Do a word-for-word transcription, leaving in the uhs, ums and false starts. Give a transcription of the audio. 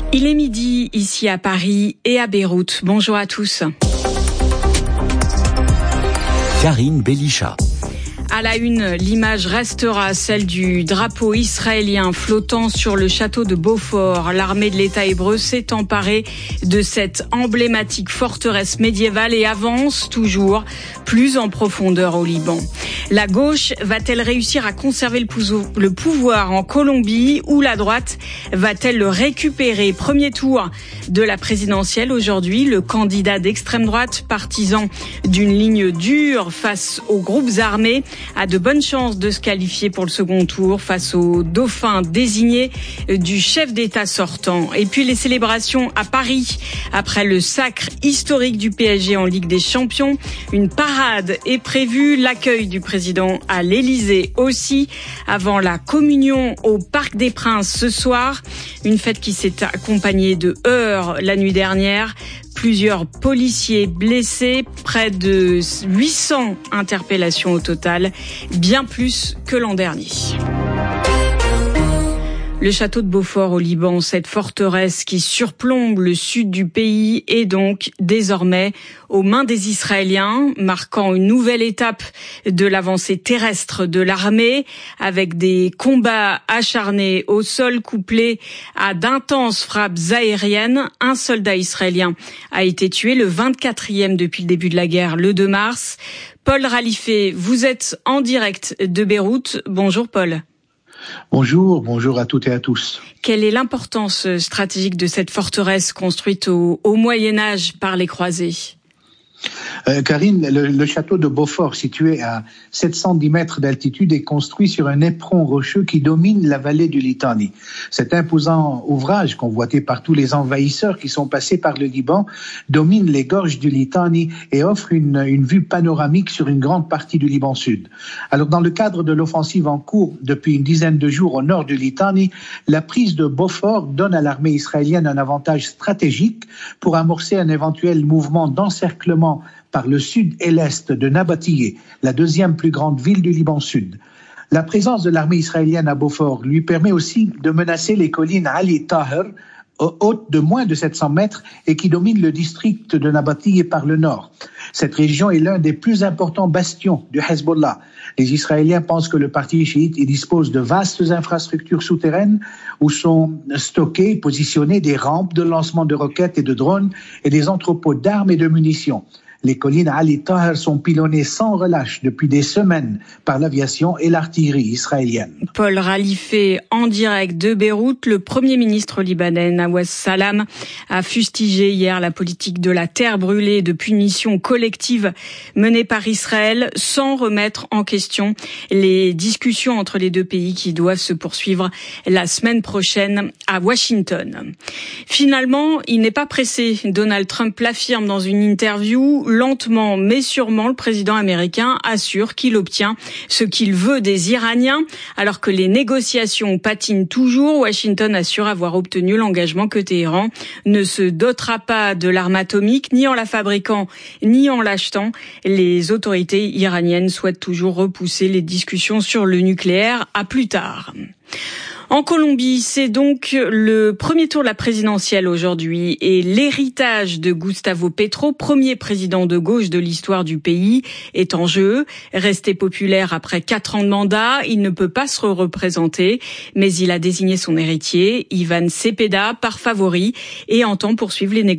Il est midi ici à Paris et à Beyrouth. Bonjour à tous. Karine Belisha. À la une, l'image restera celle du drapeau israélien flottant sur le château de Beaufort. L'armée de l'État hébreu s'est emparée de cette emblématique forteresse médiévale et avance toujours plus en profondeur au Liban. La gauche va-t-elle réussir à conserver le pouvoir en Colombie ou la droite va-t-elle le récupérer? Premier tour de la présidentielle aujourd'hui. Le candidat d'extrême droite, partisan d'une ligne dure face aux groupes armés, a de bonnes chances de se qualifier pour le second tour face au dauphin désigné du chef d'État sortant. Et puis les célébrations à Paris après le sacre historique du P S G en Ligue des Champions. Une parade est prévue, l'accueil du président à l'Élysée aussi, avant la communion au Parc des Princes ce soir. Une fête qui s'est accompagnée de heurts la nuit dernière. Plusieurs policiers blessés, près de huit cents interpellations au total, bien plus que l'an dernier. Le château de Beaufort au Liban, cette forteresse qui surplombe le sud du pays, est donc désormais aux mains des Israéliens, marquant une nouvelle étape de l'avancée terrestre de l'armée, avec des combats acharnés au sol couplés à d'intenses frappes aériennes. Un soldat israélien a été tué, le vingt-quatrième depuis le début de la guerre, le deux mars. Paul Ralifé, vous êtes en direct de Beyrouth. Bonjour Paul. Bonjour, bonjour à toutes et à tous. Quelle est l'importance stratégique de cette forteresse construite au, au Moyen-Âge par les croisés ? Euh, Karine, le, le château de Beaufort, situé à sept cent dix mètres d'altitude, est construit sur un éperon rocheux qui domine la vallée du Litani. Cet imposant ouvrage, convoité par tous les envahisseurs qui sont passés par le Liban, domine les gorges du Litani et offre une, une vue panoramique sur une grande partie du Liban sud. Alors, dans le cadre de l'offensive en cours depuis une dizaine de jours au nord du Litani, la prise de Beaufort donne à l'armée israélienne un avantage stratégique pour amorcer un éventuel mouvement d'encerclement par le sud et l'est de Nabatiyeh, la deuxième plus grande ville du Liban sud. La présence de l'armée israélienne à Beaufort lui permet aussi de menacer les collines Ali Taher, hautes de moins de sept cents mètres et qui dominent le district de Nabatiyeh par le nord. Cette région est l'un des plus importants bastions du Hezbollah. Les Israéliens pensent que le parti chiite y dispose de vastes infrastructures souterraines où sont stockées, positionnées des rampes de lancement de roquettes et de drones et des entrepôts d'armes et de munitions. Les collines Ali Taher sont pilonnées sans relâche depuis des semaines par l'aviation et l'artillerie israélienne. Paul Ralifé en direct de Beyrouth. Le Premier ministre libanais Nawaz Salam a fustigé hier la politique de la terre brûlée de punition collective menée par Israël sans remettre en question les discussions entre les deux pays qui doivent se poursuivre la semaine prochaine à Washington. Finalement, il n'est pas pressé. Donald Trump l'affirme dans une interview. Lentement mais sûrement, le président américain assure qu'il obtient ce qu'il veut des Iraniens. Alors que les négociations patinent toujours, Washington assure avoir obtenu l'engagement que Téhéran ne se dotera pas de l'arme atomique, ni en la fabriquant, ni en l'achetant. Les autorités iraniennes souhaitent toujours repousser les discussions sur le nucléaire à plus tard. En Colombie, c'est donc le premier tour de la présidentielle aujourd'hui et l'héritage de Gustavo Petro, premier président de gauche de l'histoire du pays, est en jeu. Resté populaire après quatre ans de mandat, il ne peut pas se représenter, mais il a désigné son héritier, Iván Cepeda, par favori et entend poursuivre les négociations.